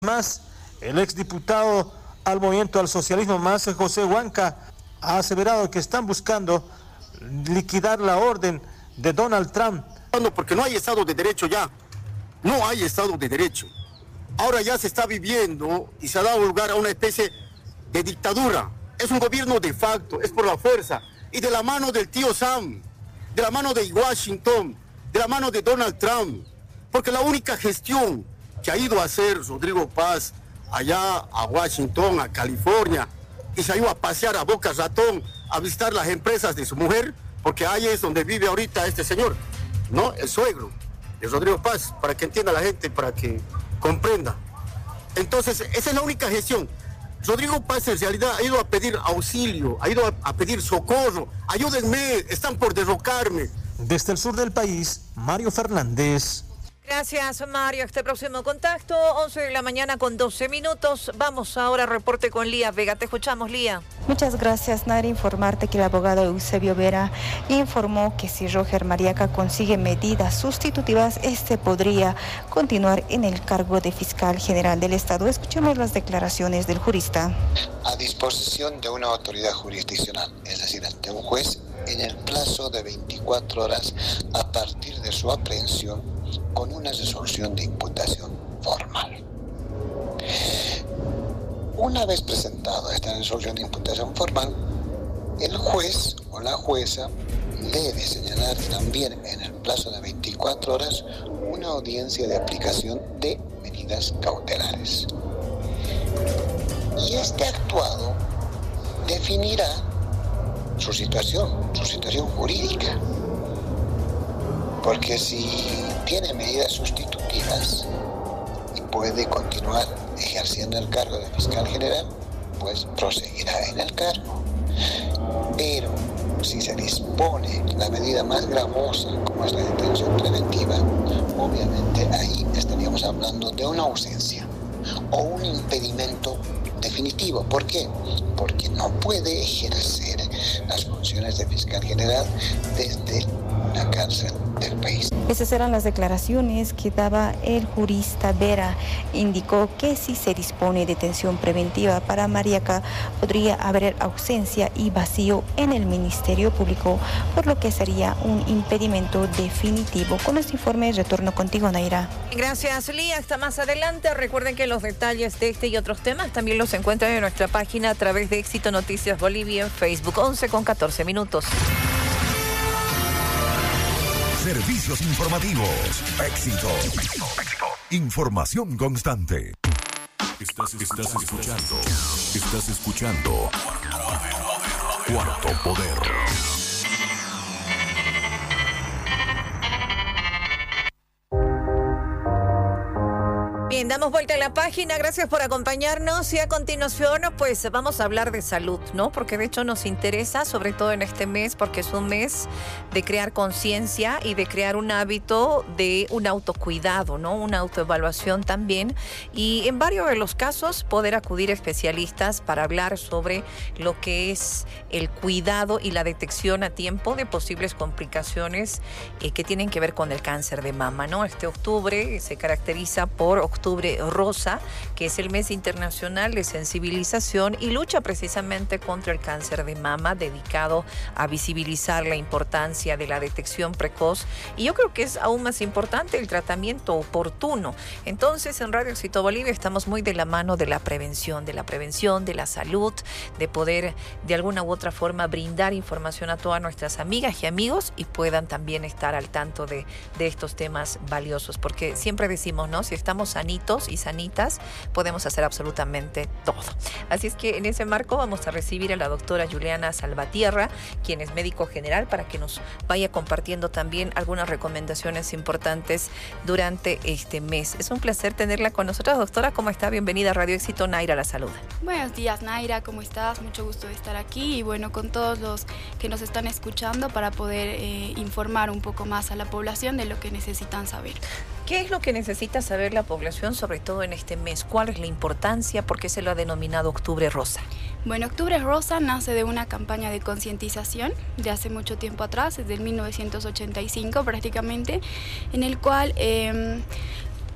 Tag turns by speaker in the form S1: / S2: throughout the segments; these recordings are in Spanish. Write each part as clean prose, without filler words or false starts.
S1: Más, el exdiputado al Movimiento al Socialismo Más, José Huanca, ha aseverado que están buscando liquidar la orden de Donald Trump.
S2: Porque no hay Estado de Derecho ya, no hay Estado de Derecho. Ahora ya se está viviendo y se ha dado lugar a una especie de dictadura. Es un gobierno de facto, es por la fuerza. Y de la mano del tío Sam, de la mano de Washington, de la mano de Donald Trump. Porque la única gestión que ha ido a hacer Rodrigo Paz allá a Washington, a California, y se ha ido a pasear a Boca Ratón, a visitar las empresas de su mujer, porque ahí es donde vive ahorita este señor, ¿no? El suegro de Rodrigo Paz, para que entienda la gente, para que comprenda. Entonces, esa es la única gestión. Rodrigo Paz en realidad ha ido a pedir auxilio, ha ido a pedir socorro. Ayúdenme, están por derrocarme.
S1: Desde el sur del país, Mario Fernández.
S3: Gracias, Mario. Este próximo contacto, 11 de la mañana con 12 minutos. Vamos ahora al reporte con Lía Vega. Te escuchamos, Lía.
S4: Muchas gracias, Naira. Informarte que el abogado Eusebio Vera informó que si Roger Mariaca consigue medidas sustitutivas, podría continuar en el cargo de fiscal general del Estado. Escuchemos las declaraciones del jurista.
S5: A disposición de una autoridad jurisdiccional, es decir, ante un juez, en el plazo de 24 horas a partir de su aprehensión, con una resolución de imputación formal. Una vez presentada esta resolución de imputación formal, el juez o la jueza debe señalar también en el plazo de 24 horas una audiencia de aplicación de medidas cautelares. Y este actuado definirá su situación jurídica. Porque si tiene medidas sustitutivas y puede continuar ejerciendo el cargo de fiscal general, pues proseguirá en el cargo. Pero si se dispone la medida más gravosa, como es la detención preventiva, obviamente ahí estaríamos hablando de una ausencia o un impedimento definitivo. ¿Por qué? Porque no puede ejercer las funciones de fiscal general desde la cárcel del país.
S4: Esas eran las declaraciones que daba el jurista Vera. Indicó que si se dispone de detención preventiva para Mariaca, podría haber ausencia y vacío en el Ministerio Público, por lo que sería un impedimento definitivo. Con este informe retorno contigo, Naira.
S3: Gracias, Lía. Hasta más adelante. Recuerden que los detalles de este y otros temas también los encuentran en nuestra página a través de Éxito Noticias Bolivia en Facebook. 11 con 14 minutos.
S6: Servicios informativos. Éxito. Información constante. Estás escuchando Cuarto Poder.
S3: Bien, damos vuelta a la página, gracias por acompañarnos y a continuación pues vamos a hablar de salud, ¿no? Porque de hecho nos interesa, sobre todo en este mes, porque es un mes de crear conciencia y de crear un hábito de un autocuidado, ¿no? Una autoevaluación también y en varios de los casos poder acudir a especialistas para hablar sobre lo que es el cuidado y la detección a tiempo de posibles complicaciones que tienen que ver con el cáncer de mama, ¿no? Este octubre se caracteriza por Octubre Rosa, que es el mes internacional de sensibilización y lucha precisamente contra el cáncer de mama, dedicado a visibilizar la importancia de la detección precoz y yo creo que es aún más importante el tratamiento oportuno. Entonces en Radio Éxito Bolivia estamos muy de la mano de la prevención, de la salud, de poder de alguna u otra forma brindar información a todas nuestras amigas y amigos y puedan también estar al tanto de estos temas valiosos, porque siempre decimos, ¿no? Si estamos sanitos y sanitas, podemos hacer absolutamente todo. Así es que en ese marco vamos a recibir a la doctora Juliana Salvatierra, quien es médico general, para que nos vaya compartiendo también algunas recomendaciones importantes durante este mes. Es un placer tenerla con nosotros, doctora. ¿Cómo está? Bienvenida a Radio Éxito. Naira la saluda.
S7: Buenos días, Naira. ¿Cómo estás? Mucho gusto de estar aquí y bueno, con todos los que nos están escuchando para poder informar un poco más a la población de lo que necesitan saber.
S3: ¿Qué es lo que necesita saber la población, sobre todo en este mes? ¿Cuál es la importancia? ¿Por qué se lo ha denominado Octubre Rosa?
S7: Bueno, Octubre Rosa nace de una campaña de concientización de hace mucho tiempo atrás, desde el 1985 prácticamente, en el cual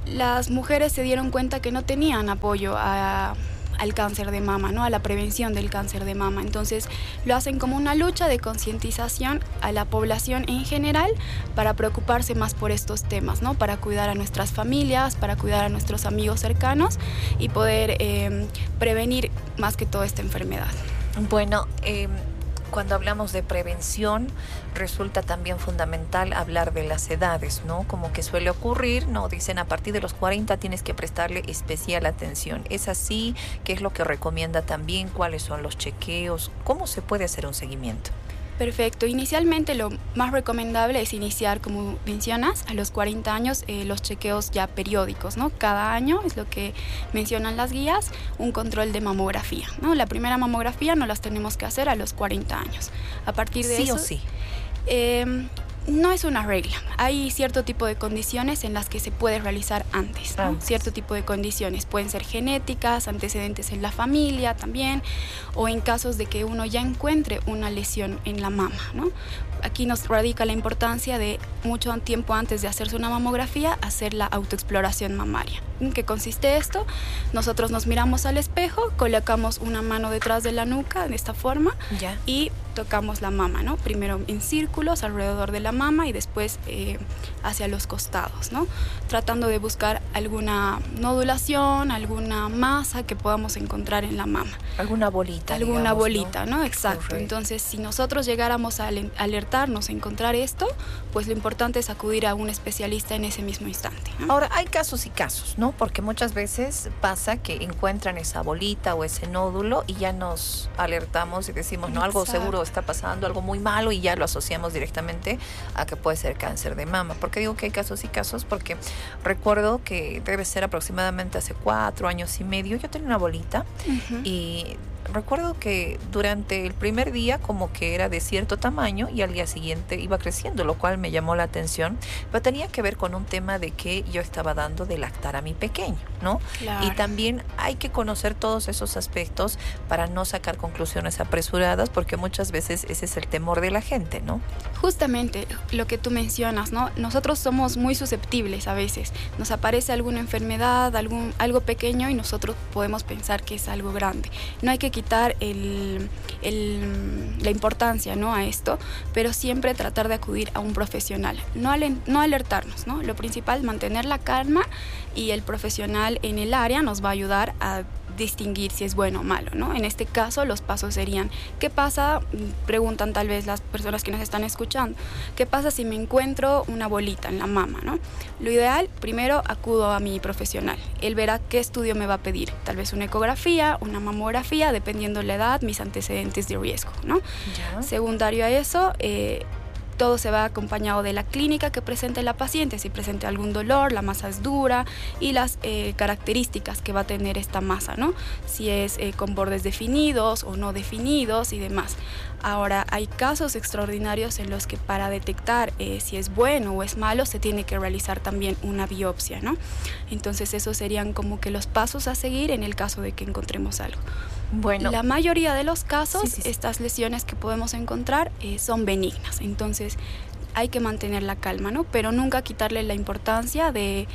S7: las mujeres se dieron cuenta que no tenían apoyo al cáncer de mama, ¿no? A la prevención del cáncer de mama. Entonces lo hacen como una lucha de concientización a la población en general para preocuparse más por estos temas, ¿no? Para cuidar a nuestras familias, para cuidar a nuestros amigos cercanos y poder prevenir más que todo esta enfermedad.
S3: Bueno, cuando hablamos de prevención, resulta también fundamental hablar de las edades, ¿no? Como que suele ocurrir, ¿no? Dicen a partir de los 40 tienes que prestarle especial atención. ¿Es así? ¿Qué es lo que recomienda también? ¿Cuáles son los chequeos? ¿Cómo se puede hacer un seguimiento?
S7: Perfecto. Inicialmente lo más recomendable es iniciar, como mencionas, a los 40 años los chequeos ya periódicos, ¿no? Cada año es lo que mencionan las guías, un control de mamografía, ¿no? La primera mamografía no las tenemos que hacer a los 40 años. A partir de eso...
S3: ¿Sí o sí?
S7: No es una regla. Hay cierto tipo de condiciones en las que se puede realizar antes, ¿no? Cierto tipo de condiciones. Pueden ser genéticas, antecedentes en la familia también, o en casos de que uno ya encuentre una lesión en la mama, ¿no? Aquí nos radica la importancia de mucho tiempo antes de hacerse una mamografía, hacer la autoexploración mamaria. ¿En qué consiste esto? Nosotros nos miramos al espejo, colocamos una mano detrás de la nuca de esta forma y tocamos la mama, ¿no? Primero en círculos alrededor de la mama y después hacia los costados, ¿no? Tratando de buscar alguna nodulación, alguna masa que podamos encontrar en la mama.
S3: Alguna bolita.
S7: Alguna
S3: digamos,
S7: bolita, ¿no? Exacto.
S3: Correcto.
S7: Entonces, si nosotros llegáramos a alertarnos a encontrar esto, pues lo importante es acudir a un especialista en ese mismo instante, ¿no?
S3: Ahora, hay casos y casos, ¿no? Porque muchas veces pasa que encuentran esa bolita o ese nódulo y ya nos alertamos y decimos, no, algo seguro está pasando, algo muy malo, y ya lo asociamos directamente a que puede ser cáncer de mama. ¿Por qué digo que hay casos y casos? Porque recuerdo que debe ser aproximadamente hace 4 años y medio, yo tenía una bolita y recuerdo que durante el primer día como que era de cierto tamaño y al día siguiente iba creciendo, lo cual me llamó la atención, pero tenía que ver con un tema de que yo estaba dando de lactar a mi pequeño, ¿no?
S7: Claro.
S3: Y también hay que conocer todos esos aspectos para no sacar conclusiones apresuradas, porque muchas veces ese es el temor de la gente, ¿no?
S7: Justamente lo que tú mencionas, ¿no? Nosotros somos muy susceptibles a veces. Nos aparece alguna enfermedad, algo pequeño y nosotros podemos pensar que es algo grande. No hay que quitar la importancia, ¿no? A esto, pero siempre tratar de acudir a un profesional. No alertarnos, ¿no? Lo principal es mantener la calma y el profesional en el área nos va a ayudar a distinguir si es bueno o malo, ¿no? En este caso los pasos serían, ¿qué pasa? Preguntan tal vez las personas que nos están escuchando, ¿qué pasa si me encuentro una bolita en la mama, ¿no? Lo ideal, primero acudo a mi profesional. Él verá qué estudio me va a pedir, tal vez una ecografía, una mamografía, dependiendo la edad, mis antecedentes de riesgo, ¿no? Secundario a eso, todo se va acompañado de la clínica que presente la paciente, si presenta algún dolor, la masa es dura y las características que va a tener esta masa, ¿no? Si es con bordes definidos o no definidos y demás. Ahora, hay casos extraordinarios en los que para detectar si es bueno o es malo se tiene que realizar también una biopsia, ¿no? Entonces esos serían como que los pasos a seguir en el caso de que encontremos algo.
S3: Bueno,
S7: la mayoría de los casos, estas lesiones que podemos encontrar son benignas, entonces hay que mantener la calma, ¿no? Pero nunca quitarle la importancia de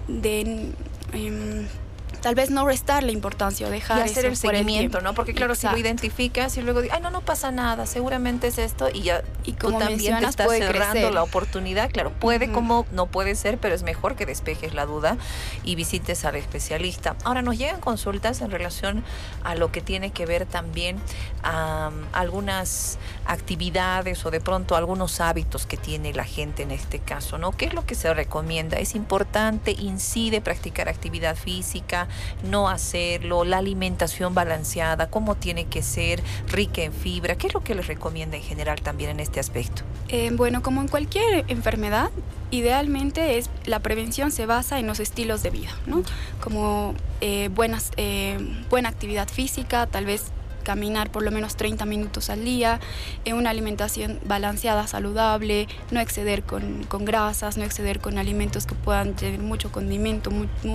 S7: tal vez no restarle importancia o dejar
S3: y hacer
S7: eso
S3: el seguimiento, ¿no? Porque claro,
S7: Exacto.
S3: si lo identificas y luego dices, no pasa nada, seguramente es esto, y ya
S7: y como
S3: tú también te estás cerrando
S7: crecer
S3: la oportunidad. Claro, puede como no puede ser, pero es mejor que despejes la duda y visites al especialista. Ahora, nos llegan consultas en relación a lo que tiene que ver también a algunas actividades o de pronto algunos hábitos que tiene la gente en este caso, ¿no? ¿Qué es lo que se recomienda? ¿Es importante, incide practicar actividad física, no hacerlo, la alimentación balanceada, cómo tiene que ser, rica en fibra? ¿Qué es lo que les recomienda en general también en este aspecto?
S7: Bueno, como en cualquier enfermedad, idealmente la prevención se basa en los estilos de vida, ¿no? Como buena actividad física, tal vez caminar por lo menos 30 minutos al día, una alimentación balanceada, saludable, no exceder con grasas, no exceder con alimentos que puedan tener mucho condimento,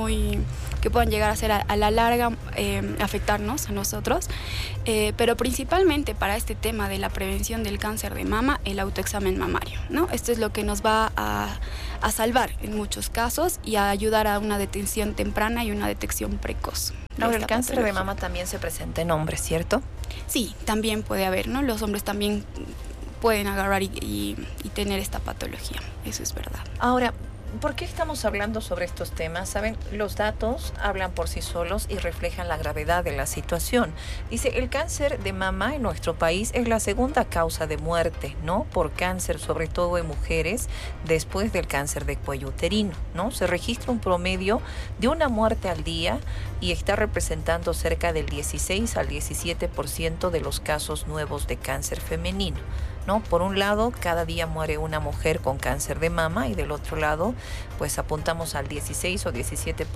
S7: que puedan llegar a ser a la larga afectarnos a nosotros. Pero principalmente para este tema de la prevención del cáncer de mama, el autoexamen mamario, ¿no? Esto es lo que nos va a salvar en muchos casos y a ayudar a una detención temprana y una detección precoz.
S3: Ahora, el cáncer de mama también se presenta en hombres, ¿cierto?
S7: Sí, también puede haber, ¿no? Los hombres también pueden agarrar y tener esta patología, eso es verdad.
S3: Ahora, ¿por qué estamos hablando sobre estos temas? Saben, los datos hablan por sí solos y reflejan la gravedad de la situación. Dice, el cáncer de mama en nuestro país es la segunda causa de muerte, ¿no? Por cáncer, sobre todo en mujeres, después del cáncer de cuello uterino, ¿no? Se registra un promedio de una muerte al día y está representando cerca del 16 al 17% de los casos nuevos de cáncer femenino, ¿no? Por un lado, cada día muere una mujer con cáncer de mama y del otro lado, pues apuntamos al 16 o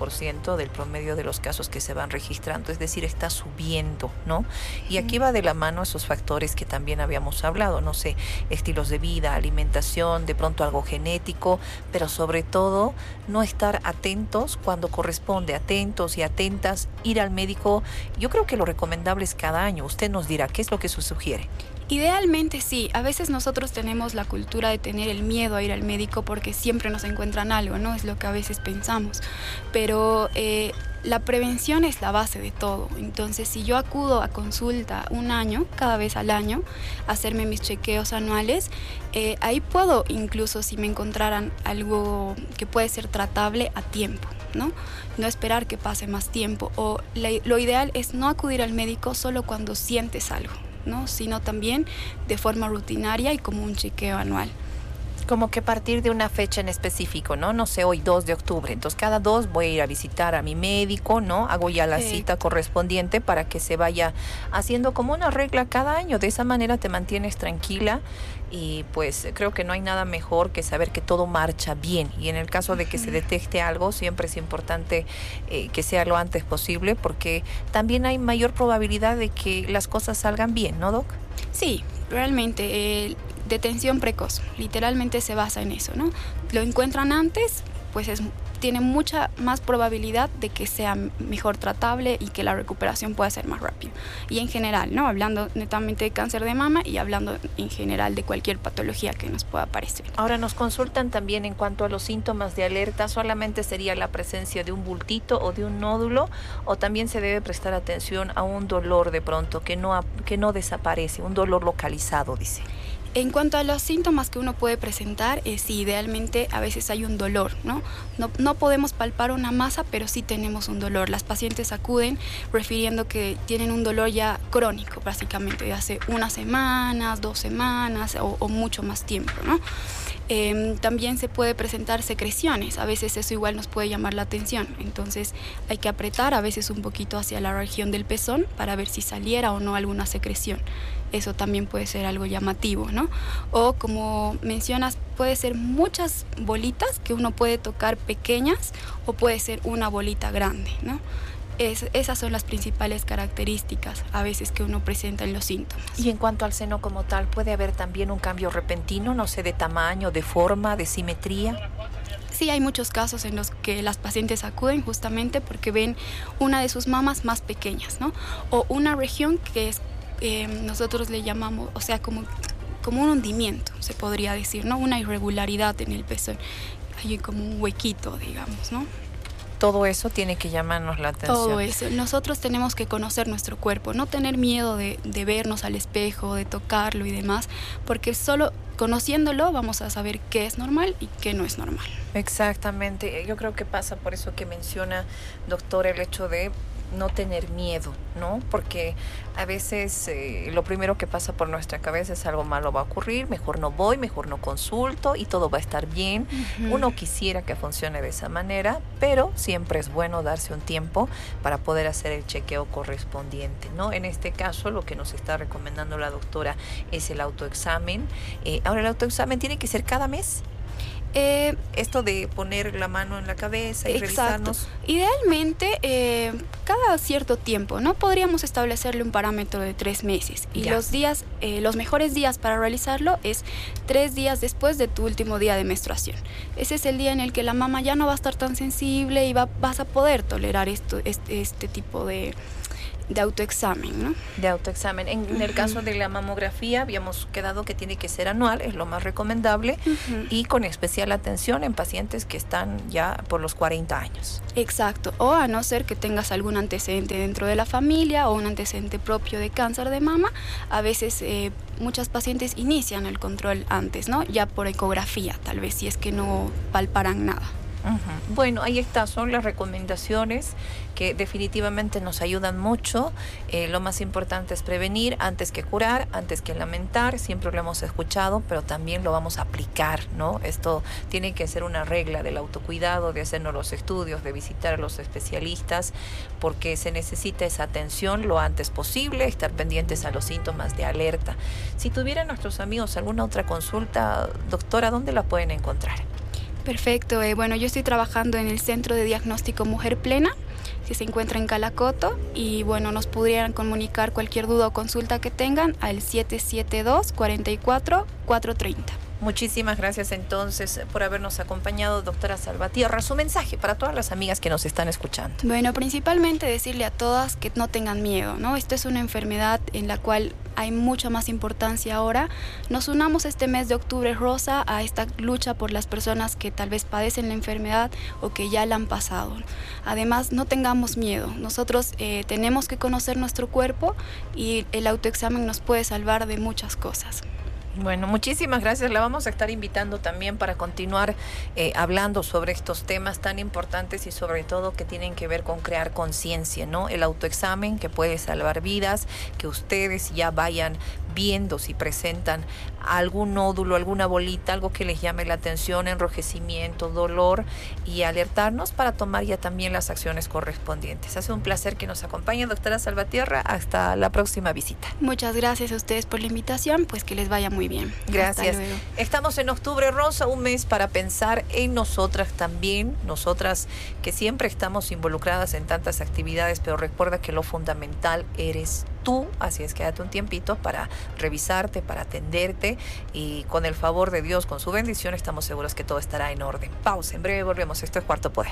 S3: 17% del promedio de los casos que se van registrando, es decir, está subiendo, ¿no? Y aquí va de la mano esos factores que también habíamos hablado, no sé, estilos de vida, alimentación, de pronto algo genético, pero sobre todo no estar atentos cuando corresponde, atentos y atentas, ir al médico. Yo creo que lo recomendable es cada año. Usted nos dirá, ¿qué es lo que se sugiere?
S7: Idealmente sí, a veces nosotros tenemos la cultura de tener el miedo a ir al médico porque siempre nos encuentran algo, ¿no? Es lo que a veces pensamos, pero la prevención es la base de todo. Entonces, si yo acudo a consulta un año, cada vez al año, a hacerme mis chequeos anuales, ahí puedo, incluso si me encontraran algo que puede ser tratable a tiempo, ¿no? No esperar que pase más tiempo, o lo ideal es no acudir al médico solo cuando sientes algo, ¿no? Sino también de forma rutinaria y como un chequeo anual.
S3: Como que partir de una fecha en específico, ¿no? No sé, hoy 2 de octubre. Entonces, cada 2 voy a ir a visitar a mi médico, ¿no? Hago ya la cita correspondiente para que se vaya haciendo como una regla cada año. De esa manera te mantienes tranquila y pues creo que no hay nada mejor que saber que todo marcha bien. Y en el caso de que se detecte algo, siempre es importante que sea lo antes posible, porque también hay mayor probabilidad de que las cosas salgan bien, ¿no, Doc?
S7: Sí, realmente detención precoz, literalmente se basa en eso, ¿no? Lo encuentran antes, pues tiene mucha más probabilidad de que sea mejor tratable y que la recuperación pueda ser más rápida. Y en general, ¿no? Hablando netamente de cáncer de mama y hablando en general de cualquier patología que nos pueda aparecer.
S3: Ahora nos consultan también en cuanto a los síntomas de alerta, ¿solamente sería la presencia de un bultito o de un nódulo, o también se debe prestar atención a un dolor de pronto que no desaparece, un dolor localizado, dice?
S7: En cuanto a los síntomas que uno puede presentar, sí, idealmente a veces hay un dolor, ¿no? No podemos palpar una masa, pero sí tenemos un dolor. Las pacientes acuden refiriendo que tienen un dolor ya crónico, básicamente, de hace unas semanas, 2 semanas o mucho más tiempo, ¿no? También se puede presentar secreciones, a veces eso igual nos puede llamar la atención, entonces hay que apretar a veces un poquito hacia la región del pezón para ver si saliera o no alguna secreción. Eso también puede ser algo llamativo, ¿no? O como mencionas, puede ser muchas bolitas que uno puede tocar pequeñas o puede ser una bolita grande, ¿no? Esas son las principales características a veces que uno presenta en los síntomas.
S3: Y en cuanto al seno como tal, ¿puede haber también un cambio repentino, no sé, de tamaño, de forma, de simetría?
S7: Sí, hay muchos casos en los que las pacientes acuden justamente porque ven una de sus mamas más pequeñas, ¿no? O una región que es, nosotros le llamamos, o sea, como un hundimiento, se podría decir, ¿no? Una irregularidad en el pezón. Hay como un huequito, digamos, ¿no?
S3: Todo eso tiene que llamarnos la atención.
S7: Todo eso. Nosotros tenemos que conocer nuestro cuerpo, no tener miedo de vernos al espejo, de tocarlo y demás, porque solo conociéndolo vamos a saber qué es normal y qué no es normal.
S3: Exactamente. Yo creo que pasa por eso que menciona, doctor, el hecho de no tener miedo, ¿no? Porque a veces lo primero que pasa por nuestra cabeza es algo malo va a ocurrir, mejor no voy, mejor no consulto y todo va a estar bien. Uno quisiera que funcione de esa manera, pero siempre es bueno darse un tiempo para poder hacer el chequeo correspondiente, ¿no? En este caso, lo que nos está recomendando la doctora es el autoexamen. Ahora, ¿el autoexamen tiene que ser cada mes? Esto de poner la mano en la cabeza y revisarnos.
S7: Idealmente, cada cierto tiempo, ¿no? Podríamos establecerle un parámetro de 3 meses. Y los mejores días para realizarlo es 3 días después de tu último día de menstruación. Ese es el día en el que la mama ya no va a estar tan sensible y vas a poder tolerar este tipo de autoexamen, ¿no?
S3: De autoexamen. En el caso de la mamografía habíamos quedado que tiene que ser anual, es lo más recomendable, y con especial atención en pacientes que están ya por los 40 años.
S7: Exacto, o a no ser que tengas algún antecedente dentro de la familia o un antecedente propio de cáncer de mama, a veces muchas pacientes inician el control antes, ¿no? Ya por ecografía, tal vez, si es que no palparan nada.
S3: Bueno, ahí está, son las recomendaciones que definitivamente nos ayudan mucho. Lo más importante es prevenir antes que curar, antes que lamentar. Siempre lo hemos escuchado, pero también lo vamos a aplicar, ¿no? Esto tiene que ser una regla del autocuidado, de hacernos los estudios, de visitar a los especialistas, porque se necesita esa atención lo antes posible, estar pendientes a los síntomas de alerta. Si tuvieran nuestros amigos alguna otra consulta, doctora, ¿dónde la pueden encontrar?
S7: Perfecto. Bueno, yo estoy trabajando en el Centro de Diagnóstico Mujer Plena, que se encuentra en Calacoto, y bueno, nos pudieran comunicar cualquier duda o consulta que tengan al 772-44-430.
S3: Muchísimas gracias entonces por habernos acompañado, doctora Salvatierra. Su mensaje para todas las amigas que nos están escuchando.
S7: Bueno, principalmente decirle a todas que no tengan miedo, ¿no? Esto es una enfermedad en la cual hay mucha más importancia ahora. Nos unamos este mes de octubre rosa a esta lucha por las personas que tal vez padecen la enfermedad o que ya la han pasado. Además, no tengamos miedo. Nosotros tenemos que conocer nuestro cuerpo y el autoexamen nos puede salvar de muchas cosas.
S3: Bueno, muchísimas gracias. La vamos a estar invitando también para continuar hablando sobre estos temas tan importantes y sobre todo que tienen que ver con crear conciencia, ¿no? El autoexamen que puede salvar vidas, que ustedes ya vayan viendo si presentan algún nódulo, alguna bolita, algo que les llame la atención, enrojecimiento, dolor, y alertarnos para tomar ya también las acciones correspondientes. Ha sido un placer que nos acompañe, doctora Salvatierra. Hasta la próxima visita.
S7: Muchas gracias a ustedes por la invitación, pues que les vaya muy bien.
S3: Gracias. Estamos en Octubre Rosa, un mes para pensar en nosotras también, nosotras que siempre estamos involucradas en tantas actividades, pero recuerda que lo fundamental eres tú, así es que date un tiempito para revisarte, para atenderte, y con el favor de Dios, con su bendición, estamos seguros que todo estará en orden. Pausa, en breve volvemos. Esto es Cuarto Poder.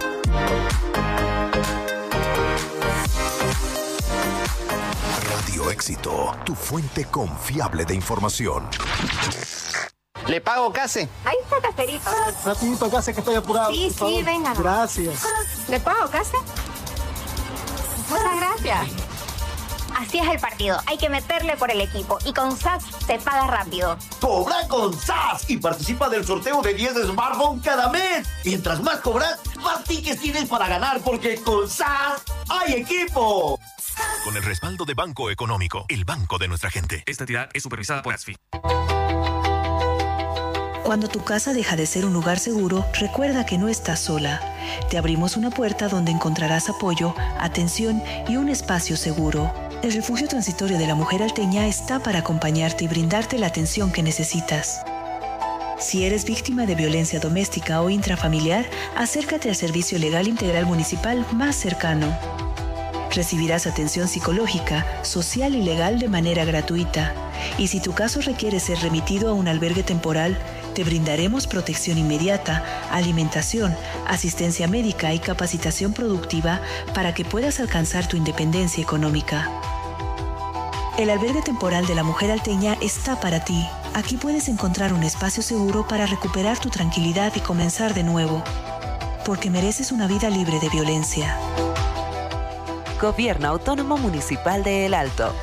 S6: Radio Éxito, tu fuente confiable de información.
S8: ¿Le pago, Case?
S9: Ahí está, Caserito.
S10: Rapidito, Case, que estoy apurado.
S9: Sí, sí, venga.
S10: Gracias.
S9: ¿Le pago, Case? Muchas gracias. Así es el partido. Hay que meterle por el equipo. Y con SAS se paga rápido.
S11: Cobra con SAS y participa del sorteo de 10 smartphones cada mes. Mientras más cobras, más tickets tienes para ganar, porque con SAS hay equipo.
S6: Con el respaldo de Banco Económico, el banco de nuestra gente.
S12: Esta entidad es supervisada por ASFI.
S13: Cuando tu casa deja de ser un lugar seguro, recuerda que no estás sola. Te abrimos una puerta donde encontrarás apoyo, atención y un espacio seguro. El Refugio Transitorio de la Mujer Alteña está para acompañarte y brindarte la atención que necesitas. Si eres víctima de violencia doméstica o intrafamiliar, acércate al Servicio Legal Integral Municipal más cercano. Recibirás atención psicológica, social y legal de manera gratuita. Y si tu caso requiere ser remitido a un albergue temporal, te brindaremos protección inmediata, alimentación, asistencia médica y capacitación productiva para que puedas alcanzar tu independencia económica. El albergue temporal de la Mujer Alteña está para ti. Aquí puedes encontrar un espacio seguro para recuperar tu tranquilidad y comenzar de nuevo. Porque mereces una vida libre de violencia.
S14: Gobierno Autónomo Municipal de El Alto.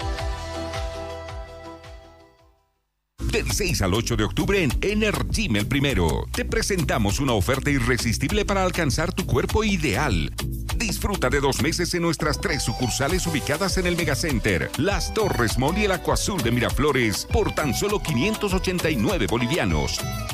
S15: Del 6 al 8 de octubre en Energym El Primero, te presentamos una oferta irresistible para alcanzar tu cuerpo ideal. Disfruta de 2 meses en nuestras 3 sucursales ubicadas en el Megacenter, Las Torres Mall y el Acuazul de Miraflores por tan solo 589 bolivianos.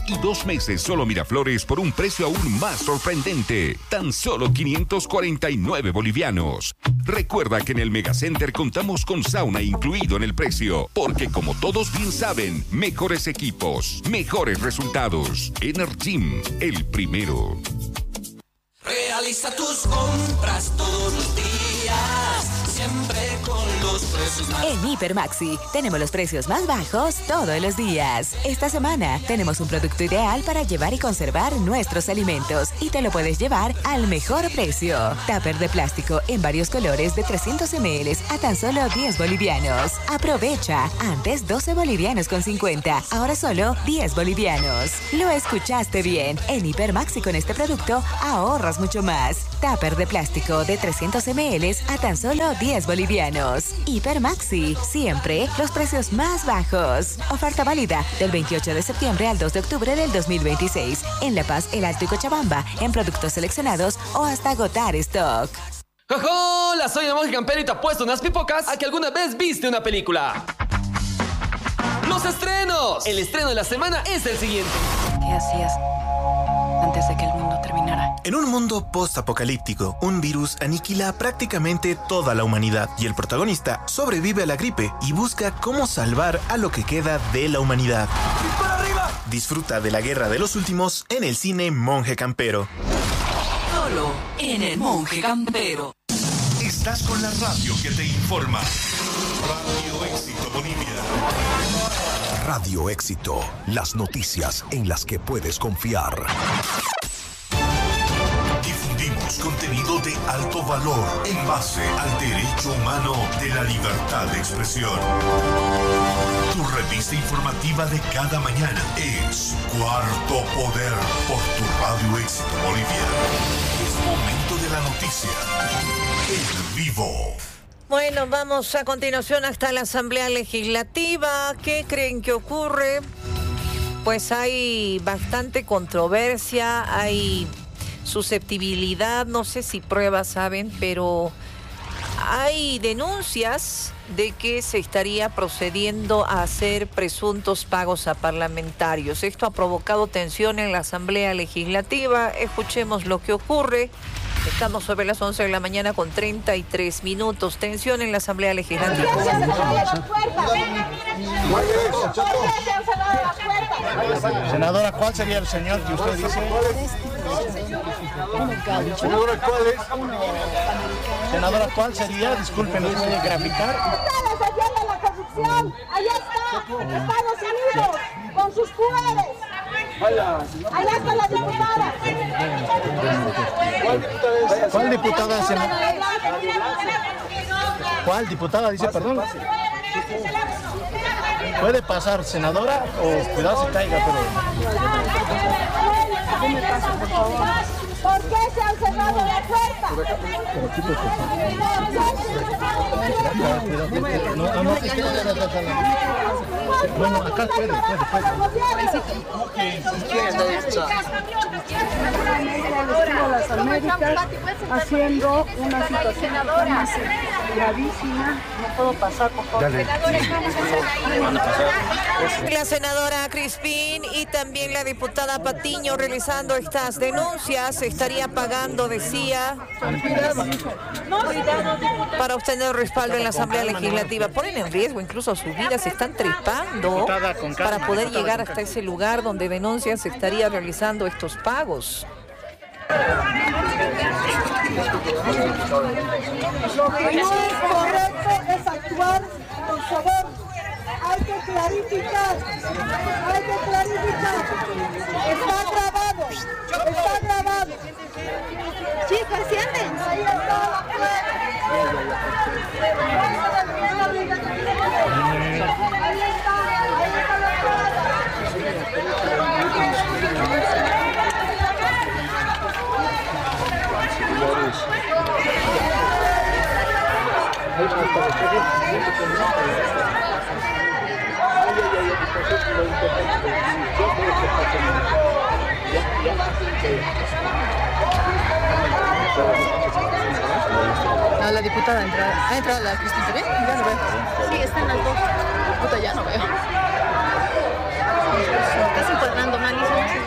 S15: y 2 meses solo Miraflores por un precio aún más sorprendente. Tan solo 549 bolivianos. Recuerda que en el Megacenter contamos con sauna incluido en el precio, porque como todos bien saben, mejores equipos, mejores resultados. Energim, el primero.
S12: Realiza tus compras todos los días, siempre con los precios más bajos.
S14: En Hipermaxi tenemos los precios más bajos todos los días. Esta semana tenemos un producto ideal para llevar y conservar nuestros alimentos y te lo puedes llevar al mejor precio. Tupper de plástico en varios colores de 300 ml a tan solo 10 bolivianos. Aprovecha, antes 12 bolivianos con 50, ahora solo 10 bolivianos. Lo escuchaste bien, en Hipermaxi con este producto ahorras mucho más. Tupper de plástico de 300 ml a tan solo 10 bolivianos. Hipermaxi, siempre los precios más bajos. Oferta válida del 28 de septiembre al 2 de octubre del 2026. En La Paz, El Alto y Cochabamba, en productos seleccionados o hasta agotar stock.
S16: ¡Hola! Soy el monje campero y te apuesto unas pipocas a que alguna vez viste una película. ¡Los estrenos! El estreno de la semana es el siguiente.
S17: ¿Qué hacías antes de que el mundo terminara?
S18: En un mundo post-apocalíptico, un virus aniquila prácticamente toda la humanidad y el protagonista sobrevive a la gripe y busca cómo salvar a lo que queda de la humanidad.
S12: ¡Para arriba!
S18: Disfruta de la guerra de los últimos en el cine Monje Campero.
S12: Solo en el Monje Campero.
S19: Estás con la radio que te informa. Radio Éxito Bolivia.
S20: Radio Éxito, las noticias en las que puedes confiar.
S19: Difundimos contenido de alto valor en base al derecho humano de la libertad de expresión. Tu revista informativa de cada mañana es Cuarto Poder por tu Radio Éxito Bolivia. Es momento de la noticia en vivo.
S3: Bueno, vamos a continuación hasta la Asamblea Legislativa. ¿Qué creen que ocurre? Pues hay bastante controversia, hay susceptibilidad, no sé si pruebas, saben, pero hay denuncias de que se estaría procediendo a hacer presuntos pagos a parlamentarios. Esto ha provocado tensión en la Asamblea Legislativa. Escuchemos lo que ocurre. Estamos sobre las 11 de la mañana con 33 minutos. Tensión en la Asamblea Legislativa.
S10: Senadora, ¿cuál sería el señor que usted dice? Senadora, ¿cuál es? Senadora, ¿cuál sería? Disculpen, ¿nos puede graficar?
S21: Ustedes defienden la corrupción. Allá está, Estados Unidos, con sus poderes. Allá está la diputada.
S10: ¿Cuál diputada, senadora? ¿Cuál diputada dice, perdón? Puede pasar, senadora, o cuidado se caiga, pero...
S21: ¿Por qué se han cerrado la puerta?
S10: Bueno, acá puede.
S21: Las Américas haciendo una situación gravísima. No puedo pasar, por favor.
S3: La senadora Crispín y también la diputada Patiño realizando estas denuncias. Estaría pagando, decía, para obtener respaldo en la Asamblea Legislativa. Ponen en riesgo incluso sus vidas, se están trepando para poder llegar hasta ese lugar donde denuncian se estaría realizando estos pagos.
S21: Lo que no es correcto es actuar con soborno. Hay que clarificar. Está grabado. Chicos, sienten. Ahí está.
S17: No, la diputada ha entrado la Cristina, ¿ven? Ya no veo. Sí, están las dos. Puta, ya no veo. Estás encuadrando mal,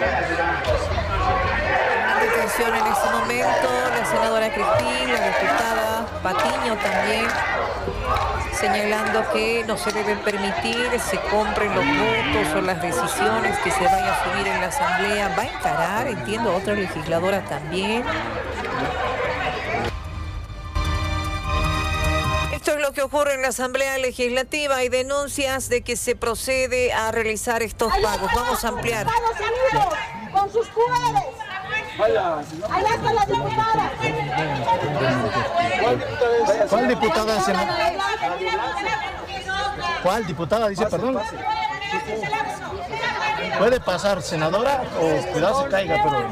S3: Detención en este momento, la senadora Cristina, la diputada Patiño también, señalando que no se debe permitir se compren los votos o las decisiones que se vaya a asumir en la Asamblea. Va a encarar, entiendo, otra legisladora también. Esto es lo que ocurre en la Asamblea Legislativa. Hay denuncias de que se procede a realizar estos pagos. Vamos a ampliar.
S21: Con sus poderes. Allá está la diputada.
S10: ¿Cuál diputada, senadora? ¿Cuál diputada? Dice, perdón. Puede pasar, senadora, o cuidado se caiga, pero...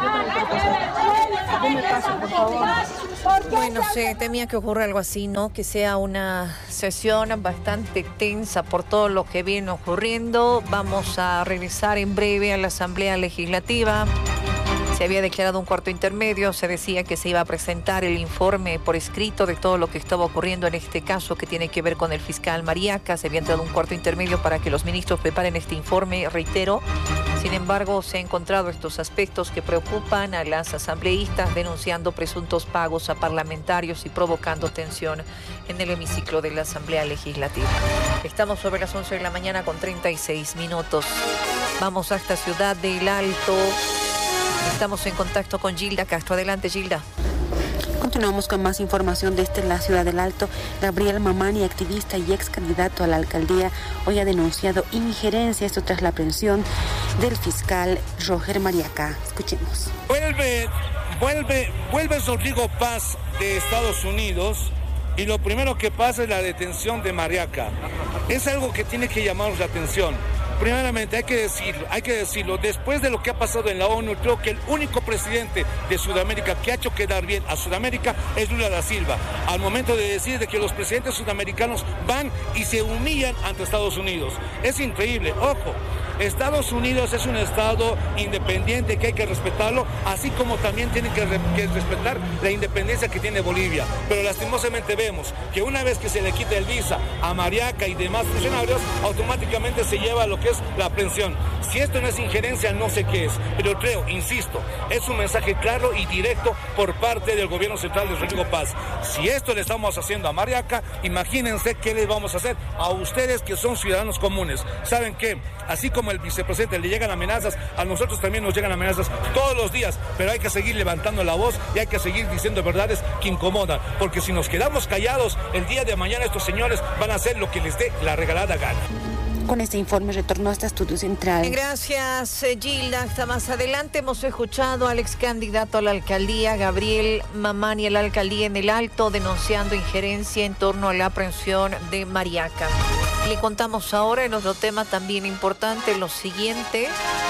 S3: Bueno, se temía que ocurra algo así, ¿no? Que sea una sesión bastante tensa por todo lo que viene ocurriendo. Vamos a regresar en breve a la Asamblea Legislativa. Se había declarado un cuarto intermedio, se decía que se iba a presentar el informe por escrito de todo lo que estaba ocurriendo en este caso que tiene que ver con el fiscal Mariaca. Se había entrado un cuarto intermedio para que los ministros preparen este informe, reitero. Sin embargo, se han encontrado estos aspectos que preocupan a las asambleístas, denunciando presuntos pagos a parlamentarios y provocando tensión en el hemiciclo de la Asamblea Legislativa. Estamos sobre las 11 de la mañana con 36 minutos. Vamos hasta Ciudad del Alto. Estamos en contacto con Gilda Castro. Adelante, Gilda.
S17: Continuamos con más información desde la Ciudad del Alto. Gabriel Mamani, activista y ex candidato a la alcaldía, hoy ha denunciado injerencia, esto tras la aprehensión del fiscal Roger Mariaca. Escuchemos.
S2: Vuelve Rodrigo Paz de Estados Unidos y lo primero que pasa es la detención de Mariaca. Es algo que tiene que llamarnos la atención. Primeramente, hay que decirlo, después de lo que ha pasado en la ONU, creo que el único presidente de Sudamérica que ha hecho quedar bien a Sudamérica es Lula da Silva, al momento de decir de que los presidentes sudamericanos van y se humillan ante Estados Unidos. Es increíble, ojo. Estados Unidos es un estado independiente que hay que respetarlo, así como también tiene que respetar la independencia que tiene Bolivia. Pero lastimosamente vemos que una vez que se le quita el visa a Mariaca y demás funcionarios, automáticamente se lleva lo que es la aprehensión. Si esto no es injerencia, no sé qué es. Pero creo, insisto, es un mensaje claro y directo por parte del gobierno central de Rodrigo Paz. Si esto le estamos haciendo a Mariaca, imagínense qué les vamos a hacer a ustedes que son ciudadanos comunes. ¿Saben qué? Así como el vicepresidente le llegan amenazas, a nosotros también nos llegan amenazas todos los días, pero hay que seguir levantando la voz y hay que seguir diciendo verdades que incomodan, porque si nos quedamos callados, el día de mañana estos señores van a hacer lo que les dé la regalada gana.
S17: Con este informe retornó hasta Estudio Central.
S3: Gracias, Gilda. Hasta más adelante hemos escuchado al ex candidato a la alcaldía, Gabriel Mamani, a la alcaldía en el Alto, denunciando injerencia en torno a la aprehensión de Mariaca. Le contamos ahora en otro tema también importante lo siguiente.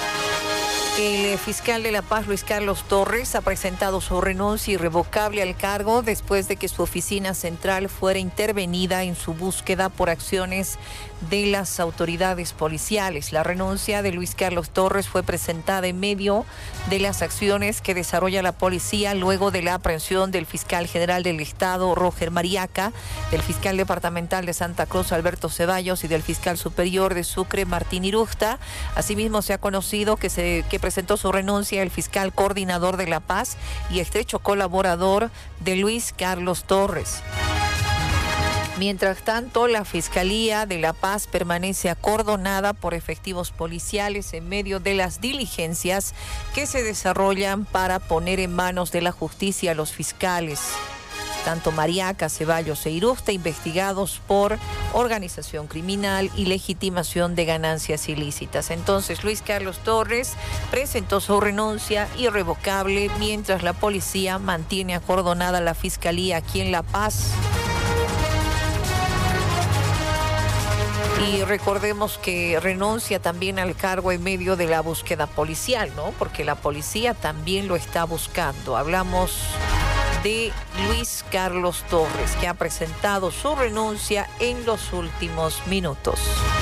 S3: El fiscal de La Paz, Luis Carlos Torres, ha presentado su renuncia irrevocable al cargo después de que su oficina central fuera intervenida en su búsqueda por acciones de las autoridades policiales. La renuncia de Luis Carlos Torres fue presentada en medio de las acciones que desarrolla la policía luego de la aprehensión del fiscal general del Estado, Roger Mariaca, del fiscal departamental de Santa Cruz, Alberto Ceballos, y del fiscal superior de Sucre, Martín Irusta. Asimismo, se ha conocido que presentó su renuncia el fiscal coordinador de La Paz y estrecho colaborador de Luis Carlos Torres. Mientras tanto, la Fiscalía de La Paz permanece acordonada por efectivos policiales en medio de las diligencias que se desarrollan para poner en manos de la justicia a los fiscales. Tanto Mariaca, Ceballos e Irusta, investigados por organización criminal y legitimación de ganancias ilícitas. Entonces, Luis Carlos Torres presentó su renuncia irrevocable mientras la policía mantiene acordonada la Fiscalía aquí en La Paz. Y recordemos que renuncia también al cargo en medio de la búsqueda policial, ¿no? Porque la policía también lo está buscando. Hablamos de Luis Carlos Torres, que ha presentado su renuncia en los últimos minutos.